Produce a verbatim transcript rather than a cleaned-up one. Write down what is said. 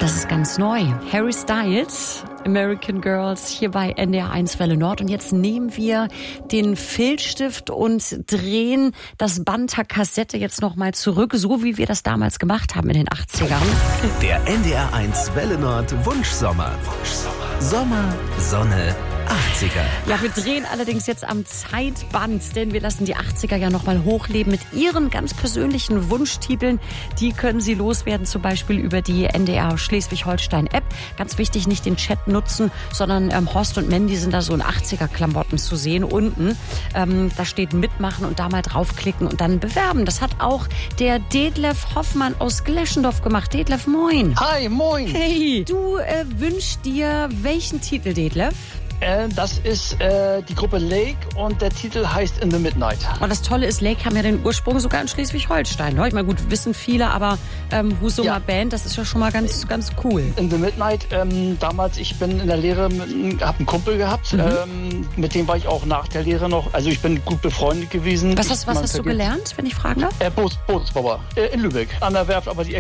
Das ist ganz neu. Harry Styles, American Girls, hier bei N D R eins Welle Nord. Und jetzt nehmen wir den Filzstift und drehen das Band der Kassette jetzt nochmal zurück, so wie wir das damals gemacht haben in den achtzigern. Der N D R eins Welle Nord Wunschsommer. Wunschsommer. Sommer, Sonne, achtziger. Ja, wir drehen allerdings jetzt am Zeitband, denn wir lassen die achtziger ja nochmal hochleben mit ihren ganz persönlichen Wunschtiteln. Die können Sie loswerden, zum Beispiel über die N D R Schleswig-Holstein-App. Ganz wichtig, nicht den Chat nutzen, sondern ähm, Horst und Mandy sind da so in achtziger-Klamotten zu sehen. Unten, ähm, da steht mitmachen und da mal draufklicken und dann bewerben. Das hat auch der Detlef Hoffmann aus Gleschendorf gemacht. Detlef, moin. Hi, moin. Hey, du äh, wünschst dir welchen Titel, Detlef? Äh, das ist äh, die Gruppe Lake und der Titel heißt In the Midnight. Und das Tolle ist, Lake haben ja den Ursprung sogar in Schleswig-Holstein. Ne? Ich meine, gut, wissen viele, aber ähm, Husumer Ja. Band, das ist ja schon mal ganz, ganz cool. In the Midnight, ähm, damals, ich bin in der Lehre, habe einen Kumpel gehabt, Mhm. ähm, mit dem war ich auch nach der Lehre noch, also ich bin gut befreundet gewesen. Was hast, was Man hast du vergisst- gelernt, wenn ich fragen darf? Äh, Boots, Bootsbauer, äh, in Lübeck, an der Werft, aber die